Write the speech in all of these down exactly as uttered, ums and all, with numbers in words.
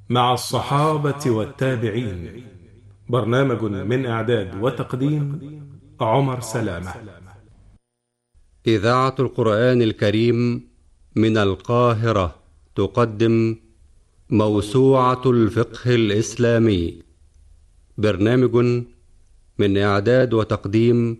مع الصحابة والتابعين. برنامج من إعداد وتقديم عمر سلامة. إذاعة القرآن الكريم من القاهرة تقدم موسوعة الفقه الإسلامي. برنامج من إعداد وتقديم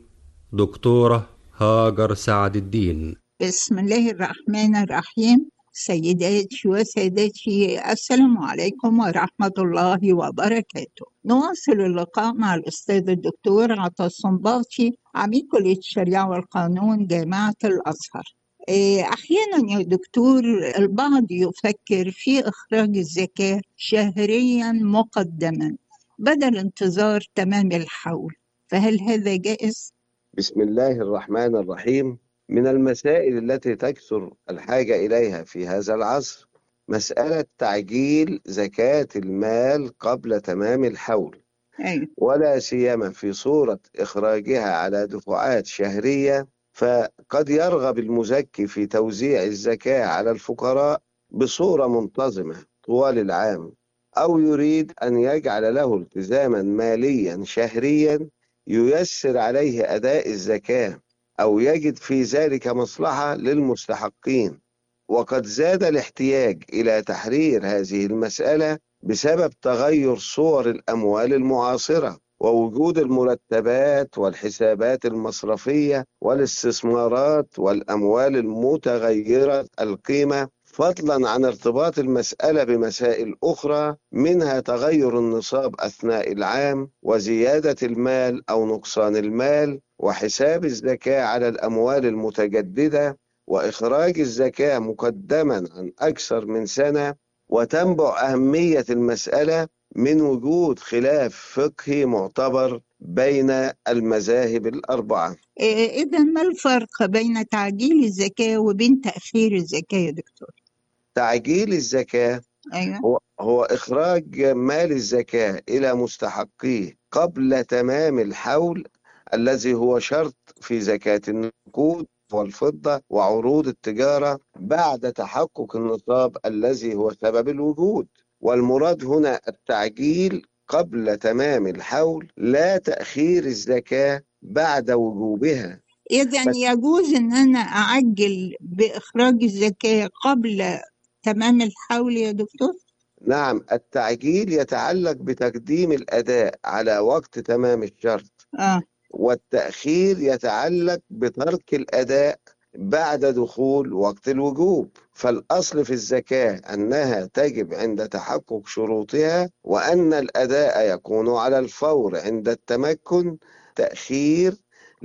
دكتورة هاجر سعد الدين. بسم الله الرحمن الرحيم. سيداتي وسادتي، السلام عليكم ورحمة الله وبركاته. نواصل اللقاء مع الأستاذ الدكتور عطا الصنباطي، عميد كلية الشريعة والقانون جامعة الأزهر. إيه، أحيانا يا دكتور البعض يفكر في إخراج الزكاة شهريا مقدما بدل انتظار تمام الحول، فهل هذا جائز؟ بسم الله الرحمن الرحيم. من المسائل التي تكثر الحاجة إليها في هذا العصر مسألة تعجيل زكاة المال قبل تمام الحول، أيوة. ولا سيما في صورة إخراجها على دفعات شهرية، فقد يرغب المزكي في توزيع الزكاة على الفقراء بصورة منتظمة طوال العام، أو يريد أن يجعل له التزاما ماليا شهريا ييسر عليه أداء الزكاة، أو يجد في ذلك مصلحة للمستحقين. وقد زاد الاحتياج إلى تحرير هذه المسألة بسبب تغير صور الأموال المعاصرة ووجود المرتبات والحسابات المصرفية والاستثمارات والأموال المتغيرة القيمة، فضلا عن ارتباط المسألة بمسائل أخرى، منها تغير النصاب أثناء العام وزيادة المال أو نقصان المال وحساب الزكاة على الأموال المتجددة وإخراج الزكاة مقدما عن أكثر من سنة. وتنبع أهمية المسألة من وجود خلاف فقهي معتبر بين المذاهب الأربعة. إذا ما الفرق بين تعجيل الزكاة وبين تأخير الزكاة يا دكتور؟ تعجيل الزكاة أيوة. هو, هو إخراج مال الزكاة إلى مستحقيه قبل تمام الحول، الذي هو شرط في زكاة النقود والفضة وعروض التجارة بعد تحقق النصاب الذي هو سبب الوجود. والمراد هنا التعجيل قبل تمام الحول، لا تأخير الزكاة بعد وجوبها. إذا يجوز أن أنا أعجل بإخراج الزكاة قبل تمام الحول يا دكتور؟ نعم، التعجيل يتعلق بتقديم الأداء على وقت تمام الشرط، آه. والتأخير يتعلق بترك الأداء بعد دخول وقت الوجوب. فالأصل في الزكاة أنها تجب عند تحقق شروطها، وأن الأداء يكون على الفور عند التمكن، تأخير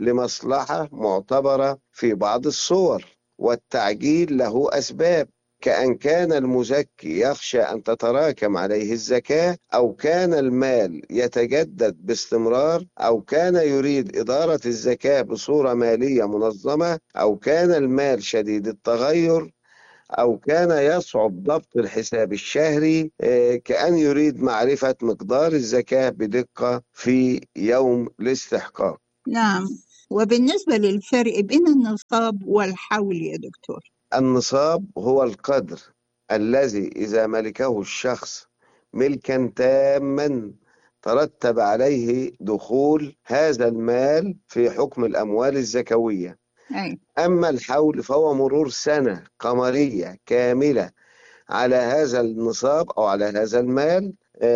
لمصلحة معتبرة في بعض الصور. والتعجيل له أسباب، كأن كان المزكي يخشى أن تتراكم عليه الزكاة، أو كان المال يتجدد باستمرار، أو كان يريد إدارة الزكاة بصورة مالية منظمة، أو كان المال شديد التغير، أو كان يصعب ضبط الحساب الشهري، كأن يريد معرفة مقدار الزكاة بدقة في يوم الاستحقاق. نعم. وبالنسبة للفرق بين النصاب والحول يا دكتور؟ النصاب هو القدر الذي إذا ملكه الشخص ملكا تاما ترتب عليه دخول هذا المال في حكم الأموال الزكوية. أي. أما الحول فهو مرور سنة قمرية كاملة على هذا النصاب أو على هذا المال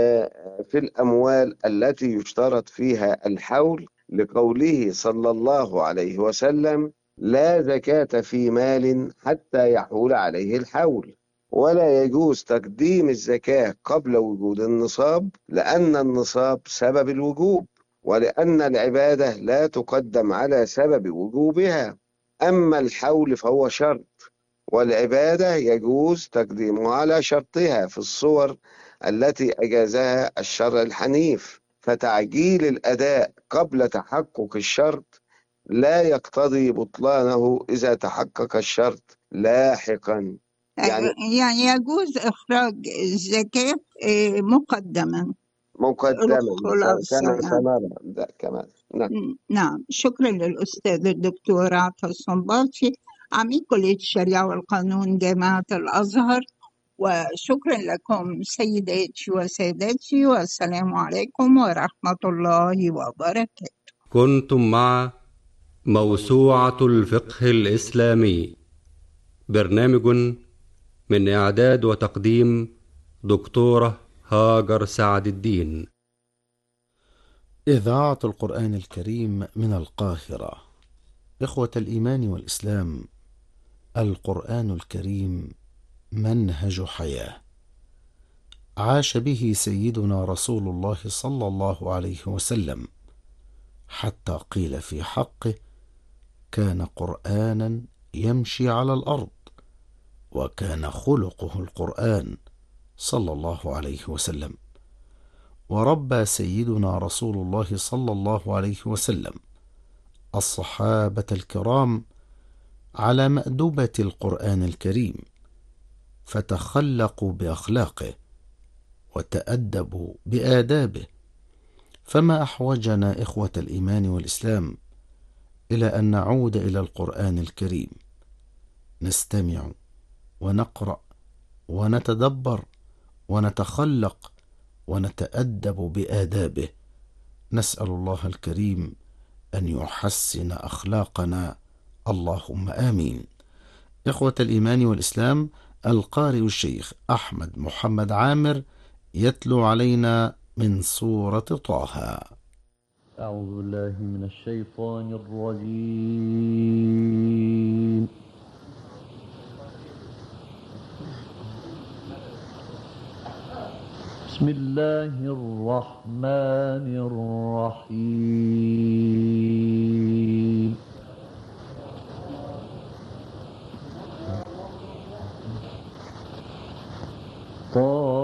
في الأموال التي يشترط فيها الحول، لقوله صلى الله عليه وسلم: لا زكاة في مال حتى يحول عليه الحول. ولا يجوز تقديم الزكاة قبل وجود النصاب، لأن النصاب سبب الوجوب، ولأن العبادة لا تقدم على سبب وجوبها. أما الحول فهو شرط، والعبادة يجوز تقديمها على شرطها في الصور التي أجازها الشرع الحنيف. فتعجيل الأداء قبل تحقق الشرط لا يقتضي بطلانه إذا تحقق الشرط لاحقا. يعني يعني يجوز إخراج الزكاة مقدما. مقدما الخلاصة كما يعني. سنرى ده كمان. نعم. نعم، شكرا للأستاذ الدكتور عطا الصنباطي، عميد كلية الشريعة والقانون جامعة الأزهر. وشكرا لكم سيداتي وسادتي، والسلام عليكم ورحمة الله وبركاته. كنتم مع موسوعة الفقه الإسلامي، برنامج من إعداد وتقديم دكتورة هاجر سعد الدين. إذاعة القرآن الكريم من القاهرة. إخوة الإيمان والإسلام، القرآن الكريم منهج حياة عاش به سيدنا رسول الله صلى الله عليه وسلم، حتى قيل في حقه: كان قرآنا يمشي على الأرض، وكان خلقه القرآن صلى الله عليه وسلم. وربى سيدنا رسول الله صلى الله عليه وسلم الصحابة الكرام على مأدبة القرآن الكريم، فتخلقوا بأخلاقه وتأدبوا بآدابه. فما أحوجنا إخوة الإيمان والإسلام إلى أن نعود إلى القرآن الكريم، نستمع ونقرأ ونتدبر ونتخلق ونتأدب بآدابه. نسأل الله الكريم أن يحسن أخلاقنا، اللهم آمين. إخوة الإيمان والإسلام، القارئ الشيخ أحمد محمد عامر يتلو علينا من سورة طه. أعوذ بالله من الشيطان الرجيم. بسم الله الرحمن الرحيم. طه